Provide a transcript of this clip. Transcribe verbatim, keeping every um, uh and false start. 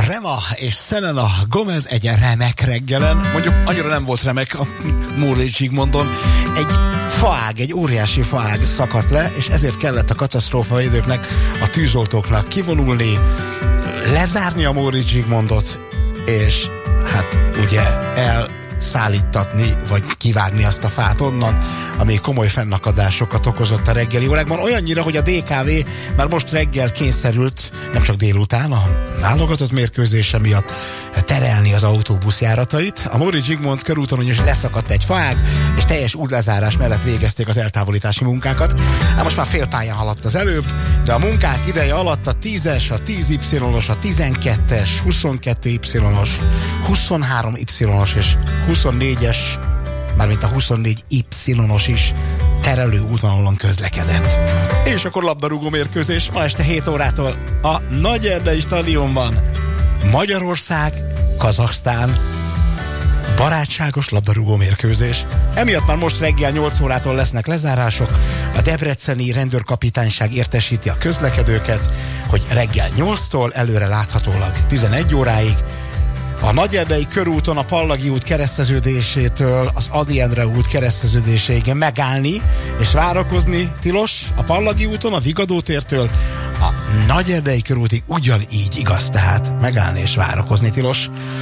Rema és Selena Gomez egy remek reggelen. Mondjuk annyira nem volt remek a Móricz Zsigmondon. Egy faág, egy óriási faág szakadt le, és ezért kellett a katasztrófavédőknek, a tűzoltóknak kivonulni, lezárni a Móricz Zsigmondot, és hát ugye elszállítatni, vagy kivágni azt a fát onnan, ami komoly fennakadásokat okozott a reggeli órákban. Olyannyira, hogy a dé ká vé már most reggel kényszerült, nem csak délután, a válogatott mérkőzése miatt terelni az autóbuszjáratait. A Móricz Zsigmond körúton ugyanis leszakadt egy faág, és teljes útlezárás mellett végezték az eltávolítási munkákat. Hát most már fél pályán haladt az előbb, de a munkák ideje alatt a tízes, a tíz Y-os, a tizenkettes, huszonkettő Y-os, huszonhárom Y-os és huszonnégyes, mármint a huszonnégy Y-os is terelő útvonalon közlekedett. És akkor labdarúgó mérkőzés ma este hét órától a Nagyerdei stadionban. Magyarország, Kazahsztán, barátságos labdarúgó mérkőzés. Emiatt már most reggel nyolc órától lesznek lezárások. A debreceni rendőrkapitányság értesíti a közlekedőket, hogy reggel nyolctól előre láthatólag tizenegy óráig a Nagyerdei körúton a Pallagi út kereszteződésétől az Ady Endre út kereszteződéséig megállni és várakozni tilos. A Pallagi úton a Vigadó tértől a Nagyerdei körútig ugyanígy igaz, tehát megállni és várakozni tilos.